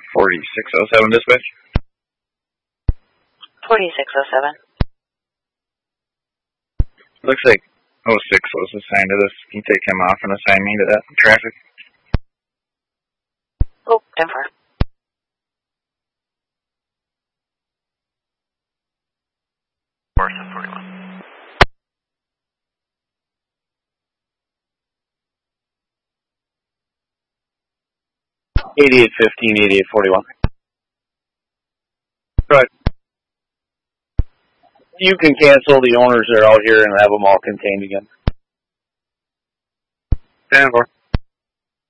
4607 dispatch. 4607. Looks like 06 was assigned to this. Can you take him off and assign me to that traffic? Oh, 10-4. Washington 41. $88.15, $88.41. Right. You can cancel the owners that are out here and have them all contained again. 10-4.